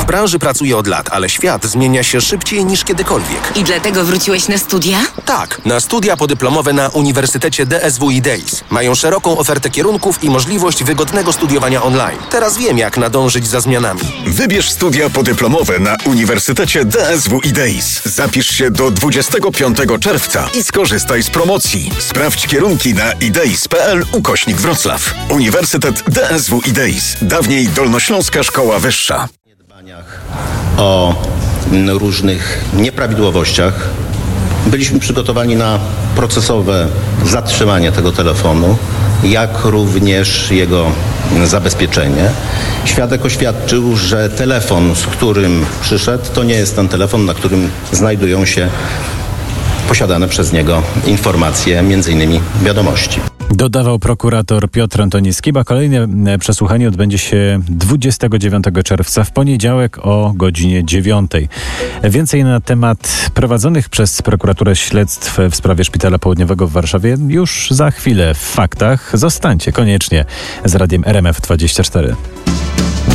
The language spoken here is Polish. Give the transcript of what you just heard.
W branży pracuję od lat, ale świat zmienia się szybciej niż kiedykolwiek. I dlatego wróciłeś na studia? Tak, na studia podyplomowe na Uniwersytecie DSW i DEIS. Mają szeroką ofertę kierunków i możliwość wygodnego studiowania online. Teraz wiem, jak nadążyć za zmianami. Wybierz studia podyplomowe na Uniwersytecie DSW i DEIS. Zapisz się do 25 czerwca i skorzystaj z promocji. Sprawdź kierunki na ideis.pl/Wrocław. Uniwersytet DSW i DEIS. Dawniej Dolnośląska Szkoła Wyższa. O różnych nieprawidłowościach. Byliśmy przygotowani na procesowe zatrzymanie tego telefonu, jak również jego zabezpieczenie. Świadek oświadczył, że telefon, z którym przyszedł, to nie jest ten telefon, na którym znajdują się posiadane przez niego informacje, m.in. wiadomości. Dodawał prokurator Piotr Antoni Skiba. Kolejne przesłuchanie odbędzie się 29 czerwca w poniedziałek o godzinie 9. Więcej na temat prowadzonych przez prokuraturę śledztw w sprawie Szpitala Południowego w Warszawie już za chwilę w Faktach. Zostańcie koniecznie z Radiem RMF24.